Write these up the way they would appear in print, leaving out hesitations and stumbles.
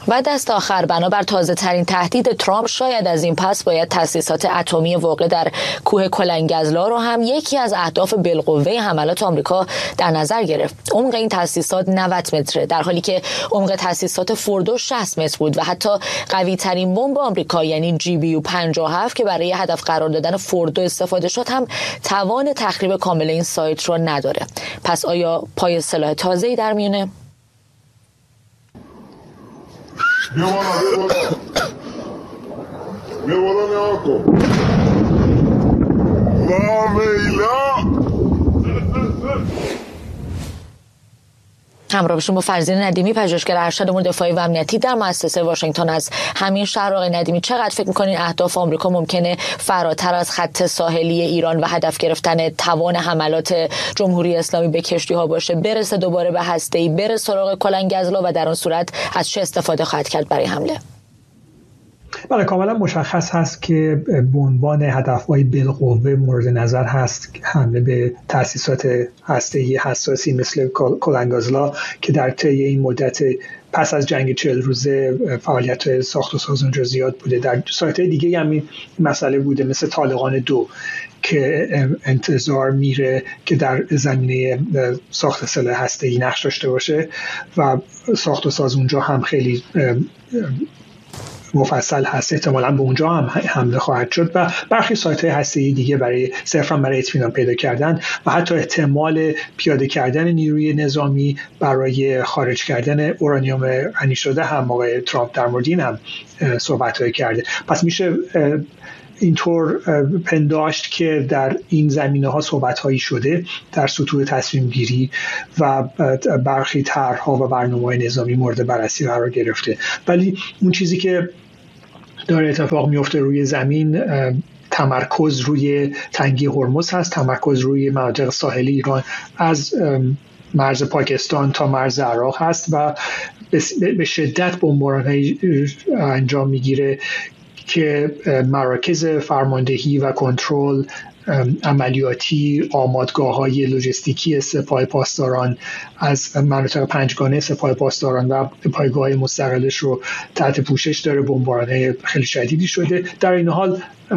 و دست آخر بنابر تازه ترین تهدید ترامپ شاید از این پس باید تأسیسات اتمی واقع در کوه کلنگزلا رو هم یکی از اهداف بالقوه حملات آمریکا در نظر گرفت. عمق این تأسیسات 90 متره در حالی که عمق تأسیسات فوردو 60 متر بود و حتی قوی ترین بمب آمریکا یعنی GBU-57 که برای هدف قرار دادن فوردو استفاده شد هم توان تخریب کامل این سایت رو نداره. پس آیا پای سلاح تازه‌ای در میونه؟ همراه باشیم با فرزین ندیمی، پژوهشگر ارشد امور دفاعی و امنیتی در مؤسسه واشنگتن از همین شهر. آقای ندیمی، چقدر فکر می‌کنین اهداف آمریکا ممکنه فراتر از خط ساحلی ایران و هدف گرفتن توان حملات جمهوری اسلامی به کشتی‌ها باشه، برسه دوباره به هسته‌ای، بره سراغ کلنگزلا و در آن صورت از چه استفاده خواهد کرد برای حمله؟ بله، کاملا مشخص هست که به عنوان هدف‌های بالقوه مورد نظر هست حمله به تأسیسات هسته‌ای حساسی مثل کلنگزلا که در طی این مدت پس از جنگ 40 روزه فعالیت ساخت و ساز اونجا زیاد بوده. در سایت‌های دیگه هم این مسئله بوده مثل طالقان 2 که انتظار میره که در زمینه ساخت سلاح هسته‌ای نقش داشته باشه و ساخت و ساز اونجا هم خیلی مفصل هست. احتمالاً به اونجا هم حمله خواهد شد و برخی سایت‌های هسته‌ای دیگه صرفاً برای اطمینان پیدا کردن و حتی احتمال پیاده کردن نیروی نظامی برای خارج کردن اورانیوم غنی شده هم آقای ترامپ در مورد این هم صحبت‌های کرده. پس میشه اینطور پنداشت که در این زمینه‌ها صحبت‌هایی شده در سطوح تصمیم گیری و برخی طرح‌ها و برنامه‌های نظامی مورد بررسی قرار گرفته. ولی اون چیزی که داره اتفاق میفته روی زمین تمرکز روی تنگه هرمز هست، تمرکز روی مناطق ساحلی ایران از مرز پاکستان تا مرز عراق هست و به شدت بمباران‌های انجام میگیره که مراکز فرماندهی و کنترل عملیاتی، آمادگاه‌های لوجستیکی سپاه پاسداران از مناطق پنجگانه سپاه پاسداران و پایگاه‌های مستقلش رو تحت پوشش داره. بمباران‌های خیلی شدیدی شده. در این حال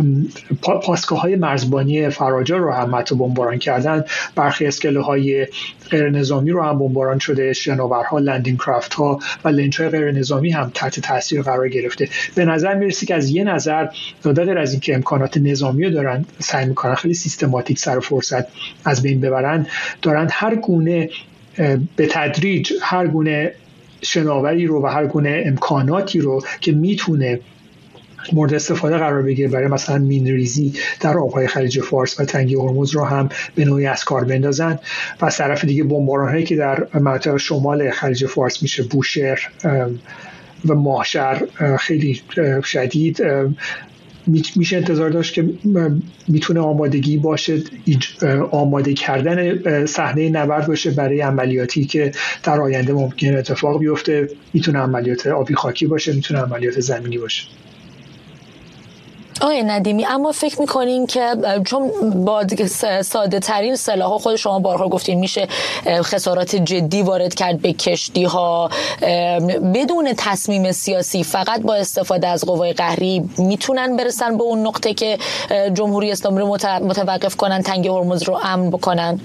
پاسگاه‌های مرزبانی فراجا رو هم حتی بمباران کردن. برخی اسکله‌های غیر نظامی رو هم بمباران شده. شناورها، لندینگ کرافت‌ها و لنچ‌های غیر نظامی هم تحت تاثیر قرار گرفته. به نظر میرسه که از یه نظر غیر از اینکه امکانات نظامی رو دارن سعی می‌کنن خیلی سیستماتیک سر فرصت از بین ببرن، دارن هر گونه به تدریج هر گونه شناوری رو و هر گونه امکاناتی رو که میتونه مورد استفاده قرار بگیره برای مثلا مینریزی در آبهای خلیج فارس و تنگه هرمز رو هم به نوعی از کار بندازن. و از طرف دیگه بمباران‌هایی که در مناطق شمال خلیج فارس میشه بوشهر و ماهشهر خیلی شدید، میشه انتظار داشت که میتونه آمادگی باشه، آماده کردن صحنه نبرد باشه برای عملیاتی که در آینده ممکنه اتفاق بیفته. میتونه عملیات آبی خاکی باشه، میتونه عملیات زمینی باشه. آقای ندیمی، اما فکر میکنین که چون با ساده ترین سلاح‌ها خود شما بارها گفتین میشه خسارات جدی وارد کرد به کشتی‌ها، بدون تصمیم سیاسی فقط با استفاده از قوای قهری میتونن برسن به اون نقطه که جمهوری اسلامی رو متوقف کنن، تنگه هرمز رو امن بکنن؟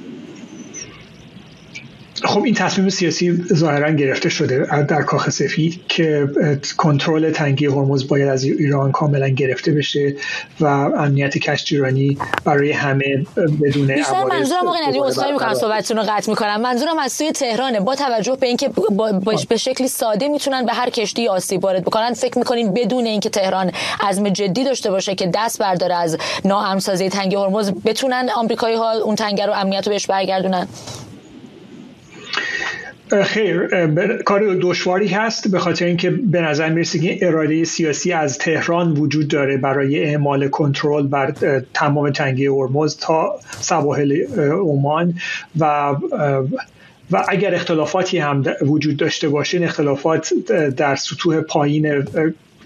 خب این تصمیم سیاسی ظاهرا گرفته شده در کاخ سفید که کنترل تنگه هرمز باید از ایران کاملا گرفته بشه و امنیت کشتیرانی برای همه بدون عوارض. منظورم آقای ندیمی، عذرخواهی می‌کنم صحبتتون رو قطع می‌کنم، منظورم از سوی تهرانه. با توجه به اینکه به شکلی ساده میتونن به هر کشتی آسیب وارد بکنن، فکر می‌کنین بدون اینکه تهران عزم جدی داشته باشه که دست برداره از ناامن‌سازی تنگه هرمز، بتونن آمریکایی‌ها اون تنگه رو امنیت رو بهش برگردونن؟ خیر، کار دشواری هست به خاطر اینکه به نظر میرسه که اراده سیاسی از تهران وجود داره برای اعمال کنترل بر تمام تنگه هرمز تا سواحل عمان و اگر اختلافاتی هم وجود داشته باشه، اختلافات در سطوح پایین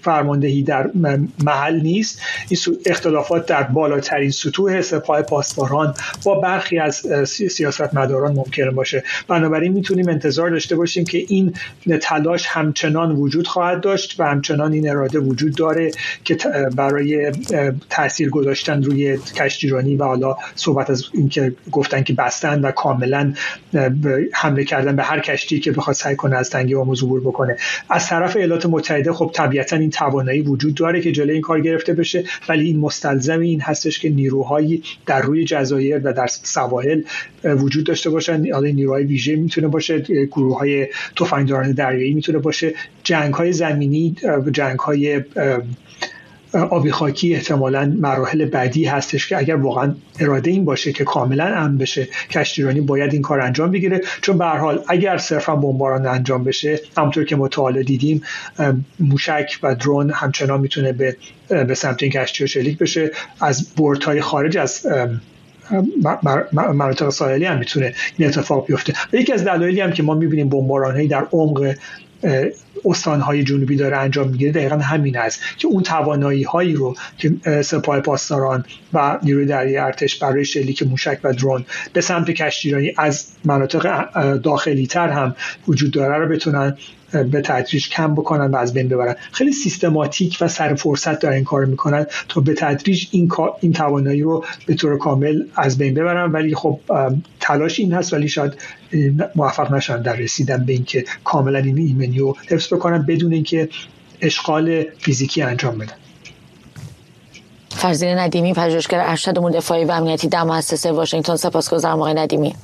فرماندهی در محل نیست. این اختلافات در بالاترین سطوح سپاه پاسداران با برخی از سیاستمداران ممکن باشه. بنابراین میتونیم انتظار داشته باشیم که این تلاش همچنان وجود خواهد داشت و همچنان این اراده وجود داره که برای تاثیر گذاشتن روی کشتیرانی و حالا صحبت از این که گفتن که بستن و کاملا حمله کردن به هر کشتی که بخواد سعی کنه از تنگه هرمز عبور بکنه. از طرف ایالات متحده خب طبیعتا این توانایی وجود داره که جلوی این کار گرفته بشه، ولی این مستلزم این هستش که نیروهایی در روی جزایر و در سواحل وجود داشته باشن. حالا نیروهای ویژه میتونه باشه، گروه‌های تفنگداران دریایی میتونه باشه، جنگ‌های زمینی، جنگ‌های آبی خاکی احتمالاً مراحل بعدی هستش که اگر واقعا اراده این باشه که کاملا امن بشه کشتیرانی باید این کار انجام بگیره، چون به هر حال اگر صرفا بمباران انجام بشه همونطور که مطالعه دیدیم موشک و درون همچنان میتونه به سمت این کشتی‌ها شلیک بشه. از بورت‌های خارج از مناطق ساحلی هم میتونه این اتفاق بیفته. و یکی از دلایلی هم که ما میبینیم بمباران‌هایی در عمق استان‌های جنوبی داره انجام میگیره دقیقاً همین است که اون توانایی‌هایی رو که سپاه پاسداران و نیروی دریایی ارتش برای شلیک موشک و درون به سمت کشتیرانی از مناطق داخلی‌تر هم وجود داره رو بتونن به تدریج کم بکنن و از بین ببرن. خیلی سیستماتیک و سر فرصت دارن این کار میکنن تا به تدریج این توانایی رو به طور کامل از بین ببرن، ولی خب تلاش این هست ولی شاید موفق نشن در رسیدن به اینکه کاملا این ایمنی رو حفظ بکنن بدون اینکه اشغال فیزیکی انجام بدن. فرزین ندیمی، پژوهشگر ارشد امور دفاعی و امنیتی در مؤسسه واشنگتن. سپاسگزارم آقای ندیمی.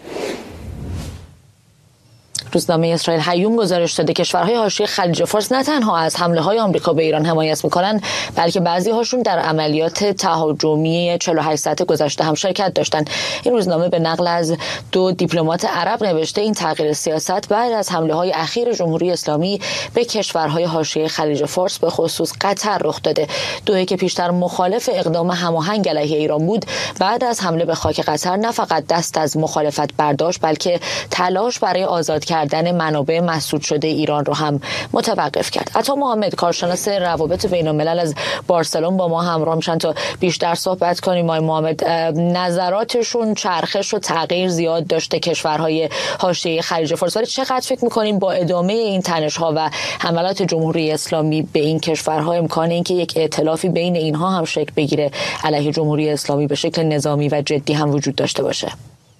روزنامه اسرائیل هیوم گزارش داده کشورهای حاشیه خلیج فارس نه تنها از حمله‌های آمریکا به ایران حمایت می‌کنند، بلکه بعضی‌هاشون در عملیات تهاجمی 48 ساعت گذشته هم شرکت داشتند. این روزنامه به نقل از 2 دیپلمات عرب نوشته این تغییر سیاست بعد از حمله‌های اخیر جمهوری اسلامی به کشورهای حاشیه خلیج فارس به خصوص قطر رخ داده. دوحه که پیشتر مخالف اقدام هماهنگ علیه ایران بود، بعد از حمله به خاک قطر نه فقط دست از مخالفت برداشت، بلکه تلاش برای آزاد کردن منابع مسدود شده ایران رو هم متوقف کرد. عطا محمد، کارشناس روابط بین‌الملل از بارسلون، با ما همراه میشن تا بیشتر صحبت کنیم. آقای محمد، نظراتشون چرخش و تغییر زیاد داشته کشورهای حاشیه خلیج فارس، ولی چقدر فکر می‌کنین با ادامه این تنش‌ها و حملات جمهوری اسلامی به این کشورها امکان اینکه یک ائتلافی بین اینها هم شکل بگیره علیه جمهوری اسلامی به شکل نظامی و جدی هم وجود داشته باشه؟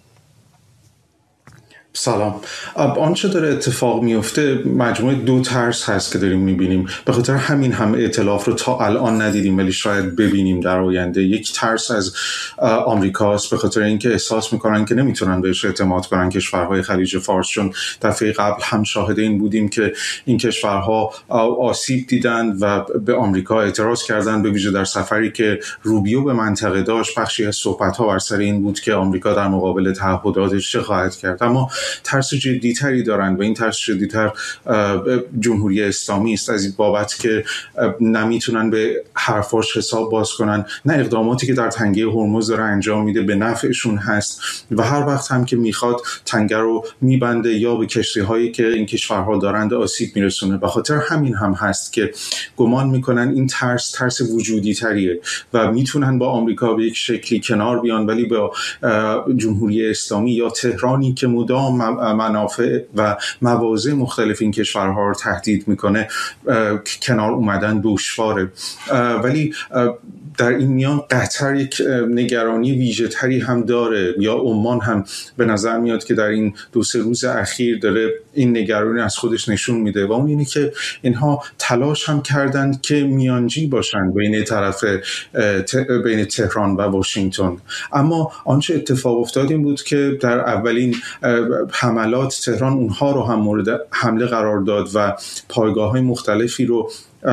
سلام. آنچه داره اتفاق میفته مجموعه 2 ترس هست که داریم میبینیم، به خاطر همین هم ائتلاف رو تا الان ندیدیم ولی شاید ببینیم در آینده. یک ترس از آمریکاست به خاطر اینکه احساس میکنن که نمیتونن بهش اعتماد کنن کشورهای خلیج فارس، چون دفعه قبل هم شاهد این بودیم که این کشورها آسیب دیدن و به آمریکا اعتراض کردن، به ویژه در سفری که روبیو به منطقه داشت. بخشی از صحبت‌ها بر سر این بود که آمریکا در مقابل تعهداتش چه خواهد کرد، اما ترس جدی‌تری دارند و این ترس جدی‌تر جمهوری اسلامی است، از این بابت که نمیتونن به حرفاش حساب باز کنن، نه اقداماتی که در تنگه هرمز داره انجام میده به نفعشون هست و هر وقت هم که میخواد تنگه رو میبنده یا به کشتی‌هایی که این کشورها دارند آسیب میرسونه. به خاطر همین هم هست که گمان میکنن این ترس وجودی تریه و میتونن با آمریکا به یک شکلی کنار بیان، ولی با جمهوری اسلامی یا تهرانی که مدام منافع و مواضع مختلف این کشورها رو تهدید میکنه کنار اومدن دشواره. ولی در این میان قطر یک نگرانی ویژه تری هم داره، یا عمان هم به نظر میاد که در این 2-3 روز اخیر داره این نگرانی از خودش نشون میده و اون اینه که اینها تلاش هم کردن که میانجی باشن بین تهران و واشنگتن. اما آنچه اتفاق افتاد این بود که در اولین حملات تهران اونها رو هم مورد حمله قرار داد و پایگاه‌های مختلفی رو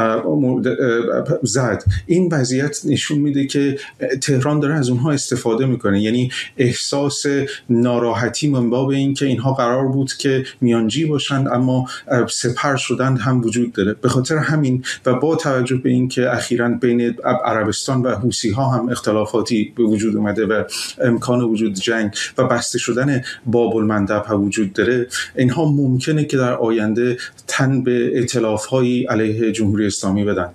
زد. این وضعیت نشون میده که تهران داره از اونها استفاده میکنه، یعنی احساس ناراحتی من باب این که اینها قرار بود که میانجی باشند اما سپر شدند هم وجود داره. به خاطر همین و با توجه به این که اخیراً بین عربستان و حوثی ها هم اختلافاتی به وجود اومده و امکان وجود جنگ و بسته شدن باب المندب وجود داره، اینها ممکنه که در آینده تن به ائتلاف‌هایی علیه جمهوری جمهوری اسلامی بدن.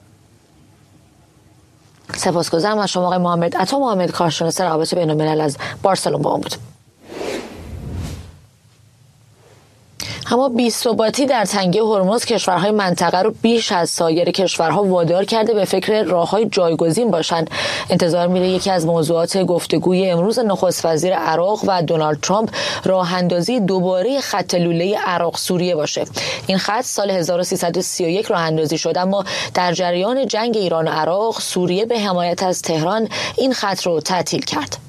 سپاسگزارم از شما آقای محمد عطا محمد، کارشناس روابط بین‌الملل از بارسلون با ما بود. اما بی‌ثباتی در تنگه هرمز کشورهای منطقه رو بیش از سایر کشورها وادار کرده به فکر راه‌های جایگزین باشند. انتظار میره یکی از موضوعات گفتگوی امروز نخست وزیر عراق و دونالد ترامپ راه‌اندازی دوباره خط لوله عراق سوریه باشه. این خط سال 1331 راه‌اندازی شد، اما در جریان جنگ ایران و عراق سوریه به حمایت از تهران این خط رو تعطیل کرد.